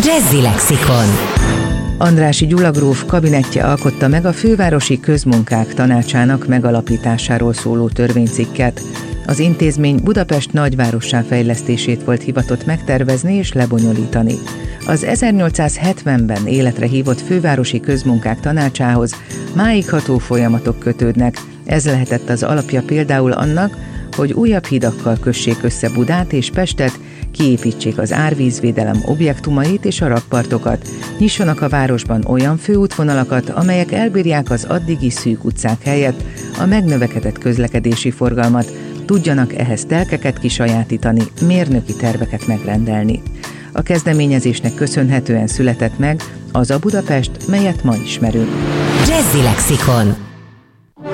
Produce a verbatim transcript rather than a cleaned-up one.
Jazzy Lexikon. Andrássy Gyula gróf kabinettje alkotta meg a Fővárosi Közmunkák Tanácsának megalapításáról szóló törvénycikket. Az intézmény Budapest nagyvárossá fejlesztését volt hivatott megtervezni és lebonyolítani. Az ezernyolcszázhetvenben életre hívott Fővárosi Közmunkák Tanácsához máig ható folyamatok kötődnek. Ez lehetett az alapja például annak, hogy újabb hidakkal kössék össze Budát és Pestet, kiépítsék az árvízvédelem objektumait és a rakpartokat, nyissanak a városban olyan főútvonalakat, amelyek elbírják az addigi szűk utcák helyett a megnövekedett közlekedési forgalmat, tudjanak ehhez telkeket kisajátítani, mérnöki terveket megrendelni. A kezdeményezésnek köszönhetően született meg az a Budapest, melyet ma ismerünk. Jazzy Lexikon.